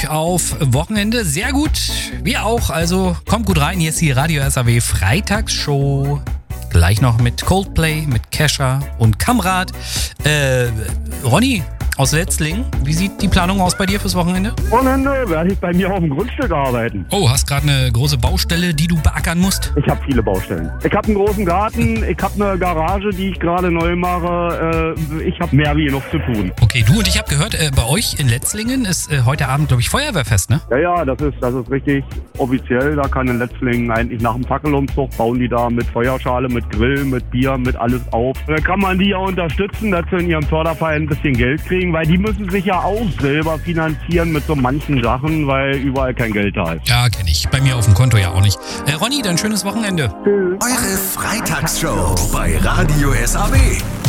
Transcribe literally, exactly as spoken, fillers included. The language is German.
auf Wochenende. Sehr gut, wir auch. Also kommt gut rein. Hier ist die Radio S A W Freitagsshow. Gleich noch mit Coldplay, mit Kesha und Kamrat. Äh, Ronny aus Letzlingen, wie sieht die Planung aus bei dir fürs Wochenende? Wochenende werde ich bei mir auf dem Grundstück arbeiten. Oh, hast gerade eine große Baustelle, die du beackern musst? Ich habe viele Baustellen. Ich habe einen großen Garten, ich habe eine Garage, die ich gerade neu mache. Äh, ich habe mehr wie genug zu tun. Okay, du und ich habe gehört, äh, bei euch in Letzlingen ist äh, heute Abend, glaube ich, Feuerwehrfest, ne? Ja, ja, das ist, das ist richtig offiziell. Da kann in Letzlingen eigentlich nach dem Fackelumzug bauen die da mit Feuerschale, mit Grill, mit Bier, mit alles auf. Da kann man die ja unterstützen, dass sie in ihrem Förderverein ein bisschen Geld kriegen, weil die müssen sich ja auch selber finanzieren mit so manchen Sachen, weil überall kein Geld da ist. Ja, kenne ich. Bei mir auf dem Konto ja auch nicht. Äh, Ronny, dann schönes Wochenende. Eure Freitagsshow bei Radio S A W.